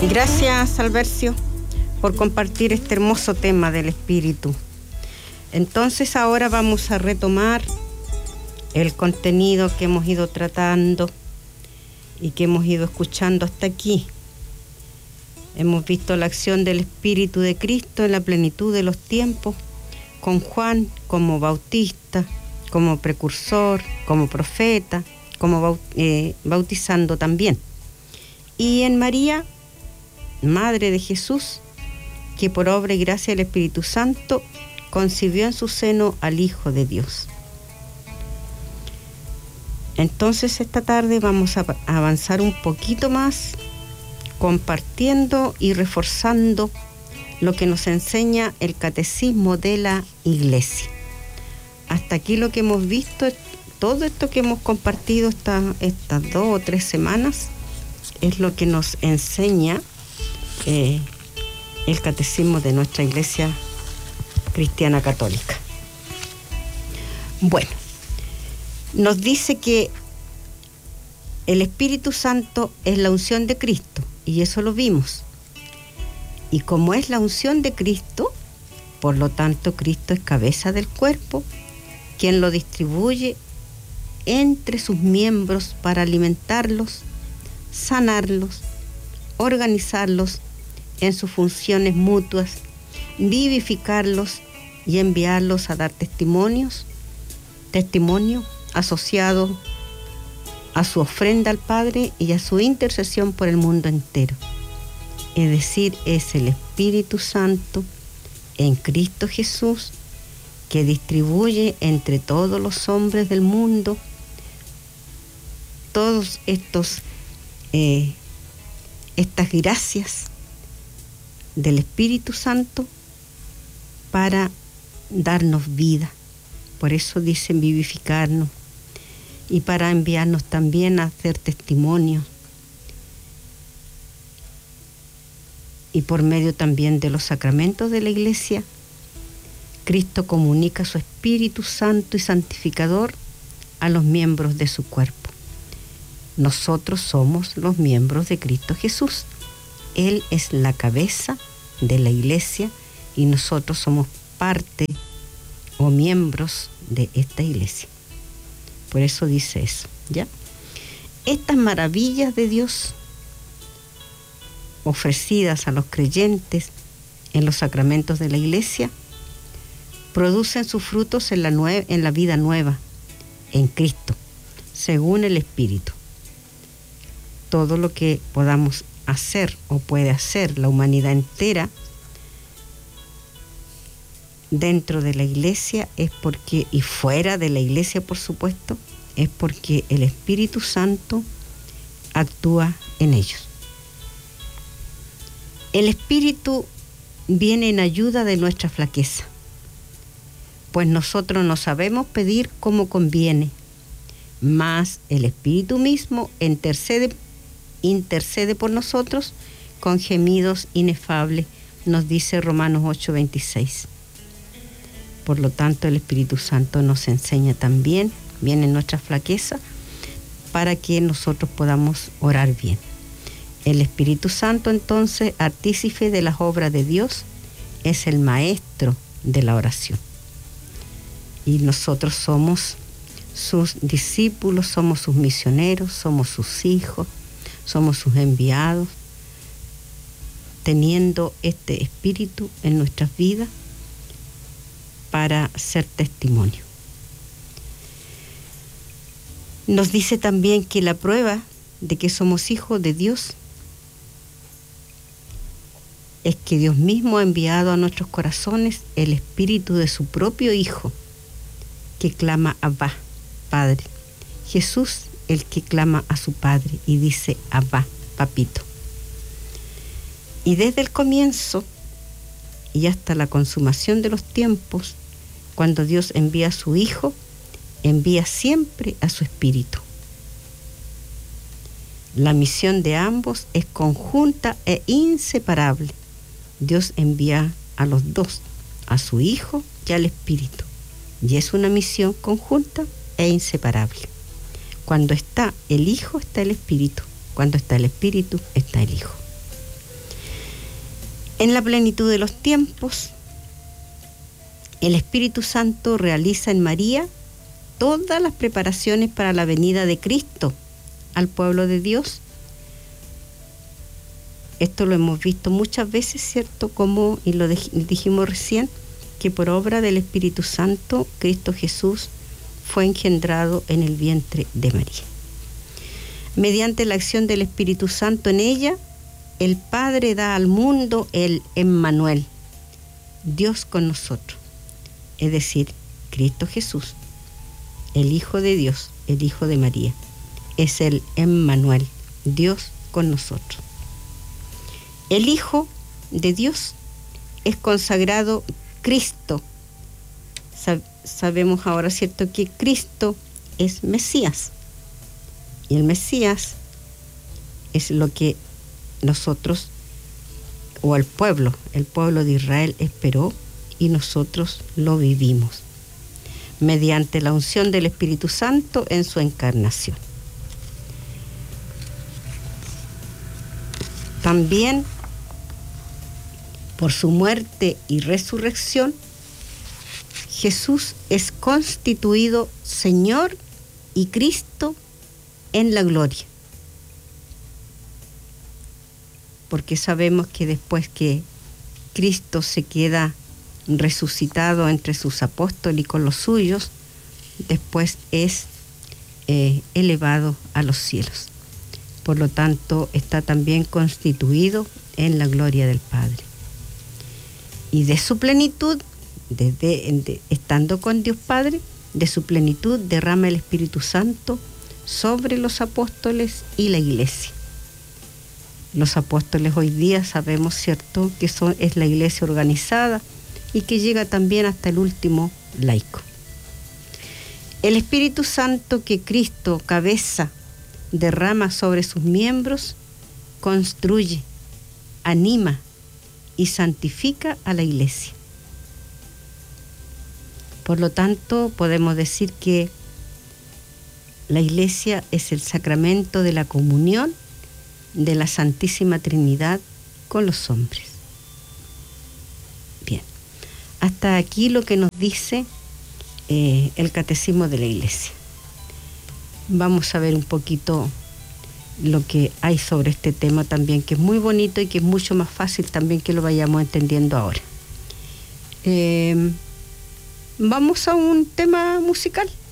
Gracias, Albercio, por compartir este hermoso tema del espíritu. Entonces ahora vamos a retomar el contenido que hemos ido tratando y que hemos ido escuchando hasta aquí. Hemos visto la acción del Espíritu de Cristo en la plenitud de los tiempos, con Juan como bautista, como precursor, como profeta, como bautizando también. Y en María, Madre de Jesús, que por obra y gracia del Espíritu Santo concibió en su seno al Hijo de Dios. Entonces esta tarde vamos a avanzar un poquito más, compartiendo y reforzando lo que nos enseña el Catecismo de la Iglesia. Hasta aquí lo que hemos visto, todo esto que hemos compartido estas 2 o 3 semanas, es lo que nos enseña el Catecismo de nuestra Iglesia Cristiana Católica. Bueno, nos dice que el Espíritu Santo es la unción de Cristo, y eso lo vimos. Y como es la unción de Cristo, por lo tanto Cristo es cabeza del cuerpo, quien lo distribuye entre sus miembros para alimentarlos, sanarlos, organizarlos en sus funciones mutuas, vivificarlos y enviarlos a dar testimonio asociado a su ofrenda al Padre y a su intercesión por el mundo entero. Es decir, es el Espíritu Santo en Cristo Jesús que distribuye entre todos los hombres del mundo todos estas gracias del Espíritu Santo para darnos vida. Por eso dicen vivificarnos, y para enviarnos también a hacer testimonio, y por medio también de los sacramentos de la Iglesia, Cristo comunica su Espíritu Santo y santificador a los miembros de su cuerpo. Nosotros somos los miembros de Cristo Jesús. Él es la cabeza de la Iglesia y nosotros somos parte o miembros de esta Iglesia. Por eso dice eso, ¿ya? Estas maravillas de Dios ofrecidas a los creyentes en los sacramentos de la Iglesia producen sus frutos en la vida nueva, en Cristo, según el Espíritu. Todo lo que podamos hacer o puede hacer la humanidad entera dentro de la Iglesia es porque, y fuera de la Iglesia por supuesto, es porque el Espíritu Santo actúa en ellos. El Espíritu viene en ayuda de nuestra flaqueza, pues nosotros no sabemos pedir como conviene, mas el Espíritu mismo intercede por nosotros con gemidos inefables, nos dice Romanos 8:26. Por lo tanto, el Espíritu Santo nos enseña también, viene en nuestra flaqueza, para que nosotros podamos orar bien. El Espíritu Santo, entonces, artífice de las obras de Dios, es el maestro de la oración. Y nosotros somos sus discípulos, somos sus misioneros, somos sus hijos, somos sus enviados, teniendo este Espíritu en nuestras vidas para ser testimonio. Nos dice también que la prueba de que somos hijos de Dios es que Dios mismo ha enviado a nuestros corazones el Espíritu de su propio Hijo, que clama Abba, Padre. Jesús, el que clama a su Padre y dice Abba, Papito. Y desde el comienzo y hasta la consumación de los tiempos, cuando Dios envía a su Hijo, envía siempre a su Espíritu. La misión de ambos es conjunta e inseparable. Dios envía a los dos, a su Hijo y al Espíritu, y es una misión conjunta e inseparable. Cuando está el Hijo, está el Espíritu. Cuando está el Espíritu, está el Hijo. En la plenitud de los tiempos, el Espíritu Santo realiza en María todas las preparaciones para la venida de Cristo al pueblo de Dios. Esto lo hemos visto muchas veces, ¿cierto? Como, y lo dijimos recién, que por obra del Espíritu Santo, Cristo Jesús fue engendrado en el vientre de María. Mediante la acción del Espíritu Santo en ella, el Padre da al mundo el Emmanuel, Dios con nosotros, es decir, Cristo Jesús, el Hijo de Dios, el Hijo de María, es el Emmanuel, Dios con nosotros. El Hijo de Dios es consagrado Cristo. Sabemos ahora, ¿cierto?, que Cristo es Mesías. Y el Mesías es lo que nosotros, o el pueblo de Israel esperó, y nosotros lo vivimos mediante la unción del Espíritu Santo en su encarnación. También por su muerte y resurrección, Jesús es constituido Señor y Cristo en la gloria. Porque sabemos que después que Cristo se queda resucitado entre sus apóstoles y con los suyos, después es elevado a los cielos. Por lo tanto, está también constituido en la gloria del Padre. Y de su plenitud, estando con Dios Padre, de su plenitud derrama el Espíritu Santo sobre los apóstoles y la iglesia. Los apóstoles hoy día sabemos, ¿cierto?, que es la iglesia organizada y que llega también hasta el último laico. El Espíritu Santo que Cristo, cabeza, derrama sobre sus miembros, construye, anima y santifica a la iglesia. Por lo tanto, podemos decir que la iglesia es el sacramento de la comunión de la Santísima Trinidad con los hombres. Bien, hasta aquí lo que nos dice el Catecismo de la Iglesia. Vamos a ver un poquito lo que hay sobre este tema también, que es muy bonito y que es mucho más fácil también que lo vayamos entendiendo ahora. Vamos a un tema musical.